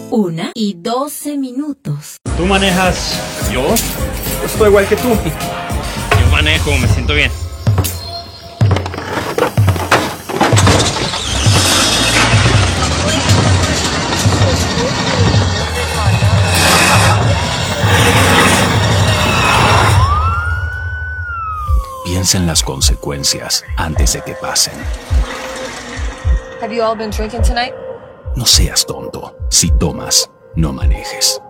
1:12. ¿Tú manejas? ¿Yo? Estoy igual que tú. Yo manejo, me siento bien. Piensa en las consecuencias antes de que pasen. Have you all been drinking tonight? No seas tonto. Si tomas, no manejes.